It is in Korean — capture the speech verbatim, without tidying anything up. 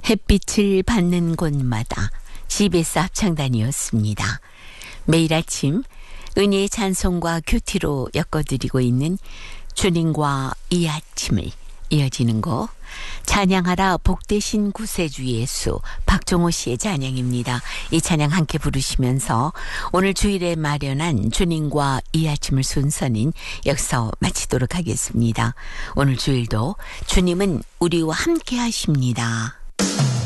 햇빛을 받는 곳마다 씨비에스 합창단이었습니다. 매일 아침 은혜의 찬송과 큐티로 엮어드리고 있는 주님과 이 아침을 이어지는 곡 찬양하라 복되신 구세주 예수 박종호 씨의 찬양입니다. 이 찬양 함께 부르시면서 오늘 주일에 마련한 주님과 이 아침을 순서는 여기서 마치도록 하겠습니다. 오늘 주일도 주님은 우리와 함께 하십니다.